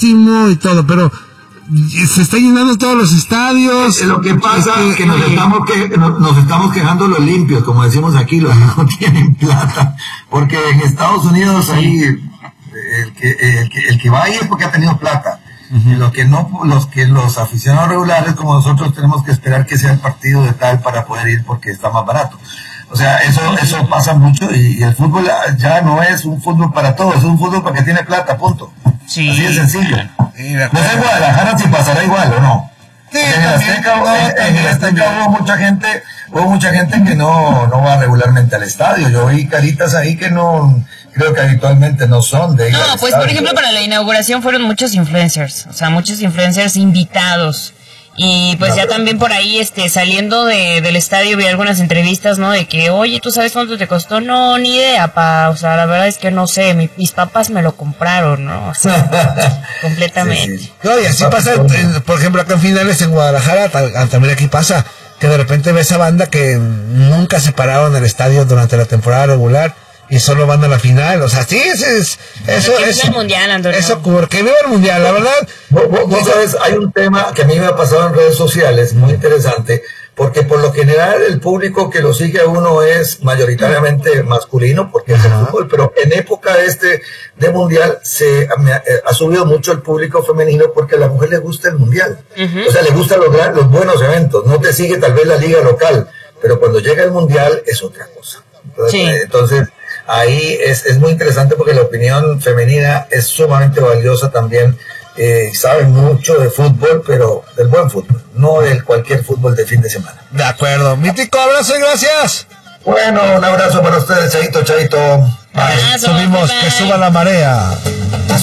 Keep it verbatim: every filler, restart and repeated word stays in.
padrísimo y todo, pero se está llenando todos los estadios. Lo que pasa es que, que nos estamos que nos, nos estamos quejando los limpios, como decimos aquí, los que no tienen plata, porque en Estados Unidos ahí el que el que, el que va ahí es porque ha tenido plata. Uh-huh. Y los que no, los que los aficionados regulares como nosotros tenemos que esperar que sea el partido de tal para poder ir porque está más barato. O sea, eso eso pasa mucho y, y el fútbol ya no es un fútbol para todos, es un fútbol para que tiene plata, punto. Sí. Así de sencillo. Sí, no sé en Guadalajara si pasará igual o no. Sí, en el Azteca, no, en el Azteca hubo mucha gente, hubo mucha gente que no, no va regularmente al estadio. Yo vi caritas ahí que no, creo que habitualmente no son de ir. No, pues estadio. Por ejemplo para la inauguración fueron muchos influencers, o sea, muchos influencers invitados. Y pues ya también por ahí, este, saliendo de, del estadio vi algunas entrevistas, ¿no? De que, oye, ¿tú sabes cuánto te costó? No, ni idea, pa, o sea, la verdad es que no sé, mi, mis papás me lo compraron, ¿no? O sea, completamente. Sí, sí. No, y así pasa, en, por ejemplo, acá en finales en Guadalajara, también aquí pasa, que de repente ves a banda que nunca se pararon en el estadio durante la temporada regular, y solo van a la final, o sea, sí, eso es... Eso es el mundial, Antonio. Eso, porque viva el mundial, la verdad. Vos, vos, vos sabes, hay un tema que a mí me ha pasado en redes sociales, muy interesante, porque por lo general el público que lo sigue a uno es mayoritariamente masculino, porque es el fútbol, pero en época este de mundial se ha, ha subido mucho el público femenino porque a la mujer le gusta el mundial. Uh-huh. O sea, le gustan los, los buenos eventos, no te sigue tal vez la liga local, pero cuando llega el mundial es otra cosa. Entonces, sí. entonces ahí es, es muy interesante porque la opinión femenina es sumamente valiosa también. Eh, saben mucho de fútbol, pero del buen fútbol, no del cualquier fútbol de fin de semana. De acuerdo. Mítico, abrazo y gracias. Bueno, un abrazo para ustedes, Chaito, Chaito. Bye. Subimos, que suba la marea.